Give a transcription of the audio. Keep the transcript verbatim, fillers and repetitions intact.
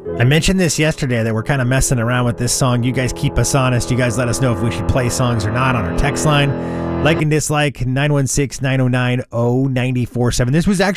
I mentioned this yesterday that we're kind of messing around with this song. You guys keep us honest. You guys let us know if we should play songs or not on our text line. Like and dislike, nine one six, nine oh nine, oh nine four seven. This was actually